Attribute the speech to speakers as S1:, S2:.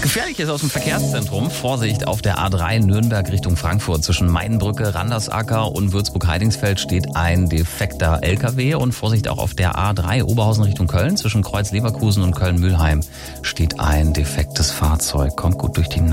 S1: Gefährliches aus dem Verkehrszentrum. Vorsicht auf der A3 Nürnberg Richtung Frankfurt. Zwischen Mainbrücke, Randersacker und Würzburg-Heidingsfeld steht ein defekter LKW. Und Vorsicht auch auf der A3 Oberhausen Richtung Köln. Zwischen Kreuz Leverkusen und Köln-Mühlheim steht ein defektes Fahrzeug. Kommt gut durch die Nacht.